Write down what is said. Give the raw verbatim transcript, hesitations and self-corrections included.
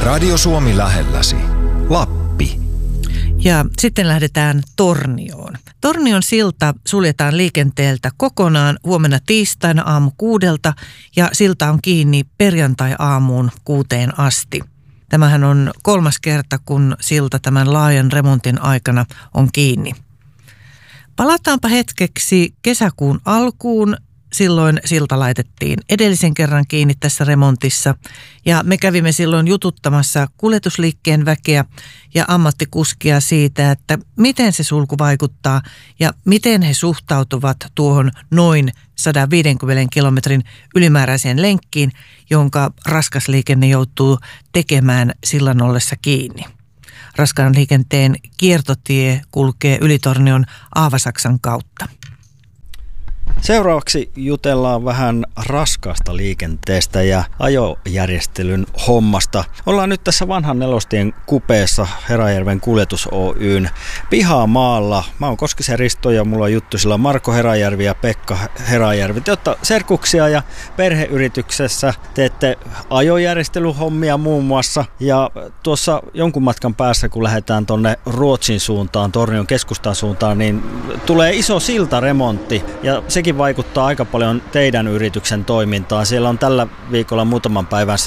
Radio Suomi lähelläsi. Lappi. Ja sitten lähdetään Tornioon. Tornion silta suljetaan liikenteeltä kokonaan huomenna tiistaina aamu kuudelta ja silta on kiinni perjantai-aamuun kuuteen asti. Tämähän on kolmas kerta, kun silta tämän laajan remontin aikana on kiinni. Palataanpa hetkeksi kesäkuun alkuun. Silloin silta laitettiin edellisen kerran kiinni tässä remontissa ja me kävimme silloin jututtamassa kuljetusliikkeen väkeä ja ammattikuskia siitä, että miten se sulku vaikuttaa ja miten he suhtautuvat tuohon noin sata viisikymmentä kilometrin ylimääräiseen lenkkiin, jonka raskas liikenne joutuu tekemään sillan ollessa kiinni. Raskaan liikenteen kiertotie kulkee Ylitornion Aavasaksan kautta. Seuraavaksi jutellaan vähän raskaasta liikenteestä ja ajojärjestelyn hommasta. Ollaan nyt tässä vanhan nelostien kupeessa Herajärven kuljetus Oyn pihamaalla. Mä oon Koskisen Risto ja mulla on juttusilla Marko Herajärvi ja Pekka Herajärvi. Te olette serkuksia ja perheyrityksessä teette ajojärjestelyhommia muun muassa. Ja tuossa jonkun matkan päässä, kun lähdetään tonne Ruotsin suuntaan, Tornion keskustan suuntaan, niin tulee iso siltaremontti ja sekin vaikuttaa aika paljon teidän yrityksen toimintaan. Siellä on tällä viikolla muutaman päivän